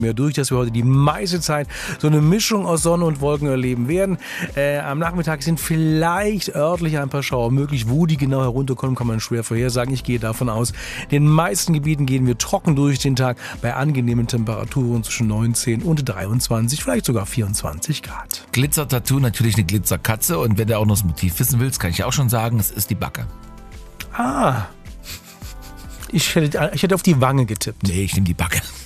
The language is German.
mir durch, dass wir heute die meiste Zeit so eine Mischung aus Sonne und Wolken erleben werden. Am Nachmittag sind vielleicht örtlich ein paar Schauer möglich. Wo die genau herunterkommen, kann man schwer vorhersagen. Ich gehe davon aus, in den meisten Gebieten gehen wir trocken durch den Tag bei angenehmen Temperaturen zwischen 19 und 23, vielleicht sogar 24 Grad. Glitzer-Tattoo, natürlich eine Glitzerkatze. Und wenn du auch noch das Motiv wissen willst, kann ich auch schon sagen, es ist die Backe. Ich hätte auf die Wange getippt. Nee, ich nehme die Backe.